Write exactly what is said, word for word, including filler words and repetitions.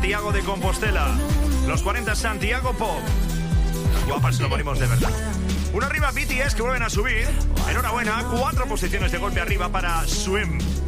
Santiago de Compostela. Los cuarenta Santiago Pop. Guapas, no morimos de verdad. Uno arriba B T S, que vuelven a subir. Enhorabuena, cuatro posiciones de golpe arriba para Swim.